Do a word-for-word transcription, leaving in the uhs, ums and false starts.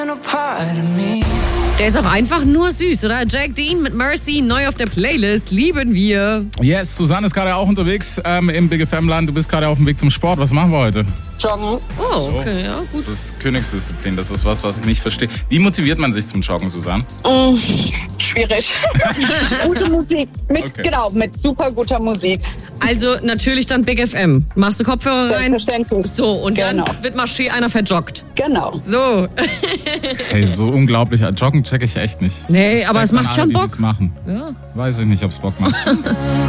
Der ist auch einfach nur süß, oder? Jack Dean mit Mercy, neu auf der Playlist. Lieben wir. Yes, Susanne ist gerade auch unterwegs ähm, im Big F M-Land. Du bist gerade auf dem Weg zum Sport. Was machen wir heute? Joggen. Oh, okay, ja, gut. Das ist Königsdisziplin. Das ist was, was ich nicht verstehe. Wie motiviert man sich zum Joggen, Susanne? Mm, schwierig. Gute Musik. Mit, Okay. Genau, mit super guter Musik. Also natürlich dann Big F M. Machst du Kopfhörer rein? Selbstverständlich. So, und Genau. dann wird Marché einer verjoggt. Genau. So. Hey, so unglaublich. Joggen check ich echt nicht. Nee, Respekt aber es an macht alle, schon die Bock. das machen. Ja. Weiß ich nicht, ob es Bock macht.